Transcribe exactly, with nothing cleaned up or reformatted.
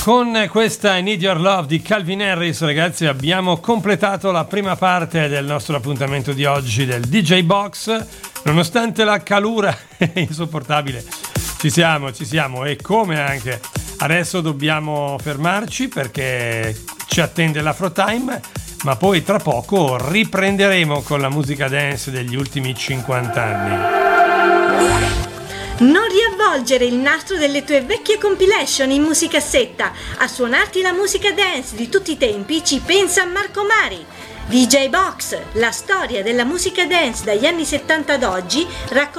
Con questa I Need Your Love di Calvin Harris, ragazzi, abbiamo completato la prima parte del nostro appuntamento di oggi del D J Box. Nonostante la calura insopportabile, ci siamo, ci siamo e come anche adesso dobbiamo fermarci perché ci attende l'Afro Time, ma poi tra poco riprenderemo con la musica dance degli ultimi cinquanta anni. Non riavvolgere il nastro delle tue vecchie compilation in musicassetta. A suonarti la musica dance di tutti i tempi ci pensa Marco Mari. D J Box, la storia della musica dance dagli anni settanta ad oggi, raccontata